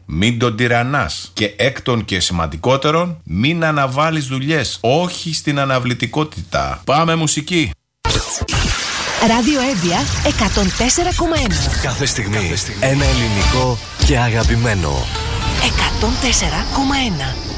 μην τον τυραννάς. Και έκτον και σημαντικότερον, μην αναβάλεις δουλειές. Όχι στην αναβλητικότητα. Πάμε μουσική. Ράδιο Εύβοια 104,1. Κάθε στιγμή ένα ελληνικό και αγαπημένο. 104,1.